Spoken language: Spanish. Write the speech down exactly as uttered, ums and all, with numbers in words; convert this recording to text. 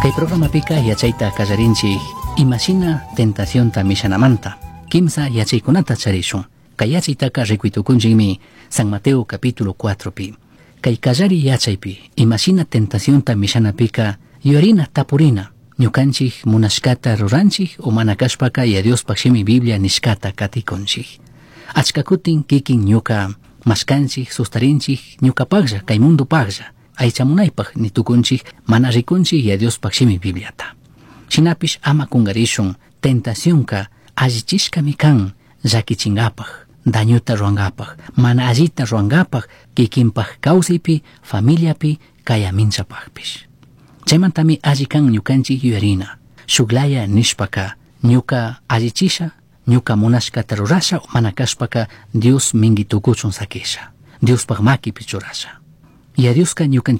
Kay programa pika yachayta kallarinchik imashina tentacionta mishanamanta. Kimsa yachaykunata charishun. Kay yachaytaka rikuytukunchikmi San Mateo capítulo cuatro pi. Kay kallari yachaypi imashina tentacionta mishanapika yorina tapurina. Ñukanchik munashkata ruranchik o manakashpaka ya Dios pakshimi Biblia nishkata katikunchik. Achkakutin kikin ñuka mashkanchik sustarinchik ñuka paglla kay mundo paglla. Aychamunaypaq nitukunchik mana rikunchik ya Dios pakshimi Bibliata. Shinapish ama kungarishun tentacionka allichishkami kan llakichingapaq, dañuta ruangapaq, mana allita ruangapaq kikinpaq kawsaypi, familiapi, kayaminchapaqpish. Chaymantami alli kan ñukanchik yuyarina. Shuklaya nishpaka ñuka allichisha, ñuka munashkata rurasha o mana kashpaka Dios mingi tukuchun sakisha. Diospaq makipi churasha. Ya Dioska ñukanchik